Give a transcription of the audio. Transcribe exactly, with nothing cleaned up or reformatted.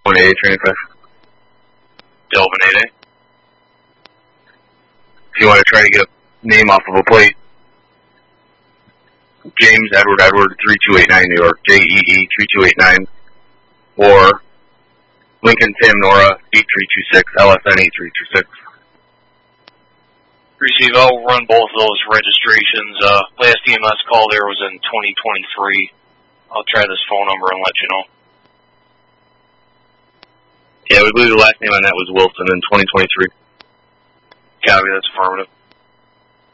One A, training five. Delvin eight A. If you want to try to get a name off of a plate, James Edward Edward three two eight nine New York, J E E three two eight nine, or Lincoln Tim Nora eight three two six, L S N eight three two six. Receive, I'll run both of those registrations. Uh, last E M S call there was in twenty twenty-three. I'll try this phone number and let you know. Yeah, we believe the last name on that was Wilson in twenty twenty-three. Copy, that's affirmative.